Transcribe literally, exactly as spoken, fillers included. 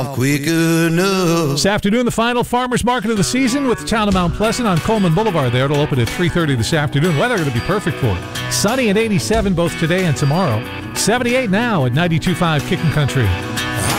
quick enough. This afternoon, the final farmers market of the season with the town of Mount Pleasant on Coleman Boulevard there. It'll open at three thirty this afternoon. Weather going to be perfect for it. Sunny and eighty-seven both today and tomorrow. seventy-eight now at ninety-two point five Kicking Country.